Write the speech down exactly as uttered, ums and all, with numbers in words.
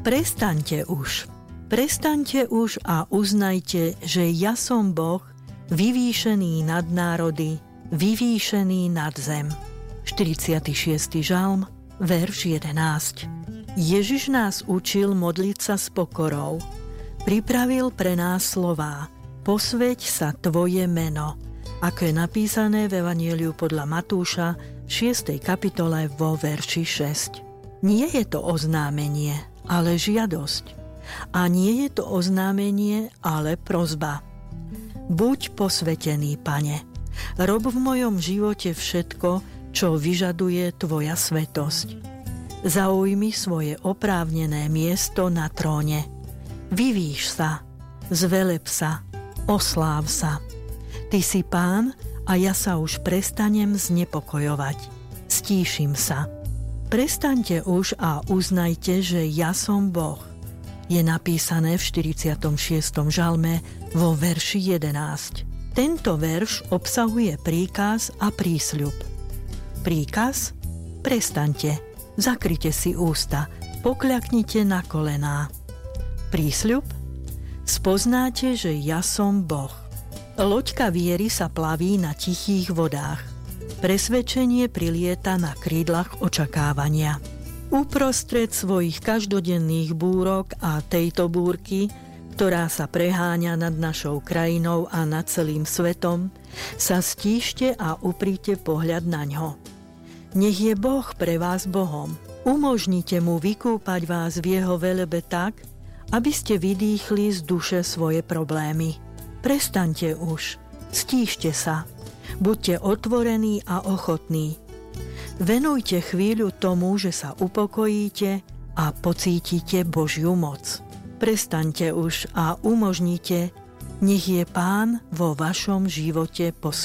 Prestaňte už. Prestaňte už a uznajte, že ja som Boh, vyvýšený nad národy, vyvýšený nad zem. štyridsiaty šiesty žalm, verš jedenásť. Ježiš nás učil modliť sa s pokorou. Pripravil pre nás slová: posväť sa tvoje meno, ako je napísané v Evanjeliu podľa Matúša v šiestej kapitole vo verši šesť. Nie je to oznámenie, ale žiadosť. A nie je to oznámenie, ale prosba. Buď posvätený, Pane. Rob v mojom živote všetko, čo vyžaduje tvoja svätosť. Zaujmi svoje oprávnené miesto na tróne. Vyvíš sa, zveleb sa, osláv sa. Ty si Pán a ja sa už prestanem znepokojovať. Stíšim sa. Prestaňte už a uznajte, že ja som Boh. Je napísané v štyridsiatom šiestom žalme vo verši jedenásť. Tento verš obsahuje príkaz a prísľub. Príkaz? Prestaňte, zakryte si ústa, pokľaknite na kolená. Prísľub? Spoznáte, že ja som Boh. Loďka viery sa plaví na tichých vodách. Presvedčenie prilieta na krídlach očakávania. Uprostred svojich každodenných búrok a tejto búrky, ktorá sa preháňa nad našou krajinou a nad celým svetom, sa stíšte a upríte pohľad na ňo. Nech je Boh pre vás Bohom. Umožnite mu vykúpať vás v jeho velebe tak, aby ste vydýchli z duše svoje problémy. Prestaňte už, stíšte sa, buďte otvorení a ochotní. Venujte chvíľu tomu, že sa upokojíte a pocítite Božiu moc. Prestaňte už a umožnite, nech je Pán vo vašom živote posvätený.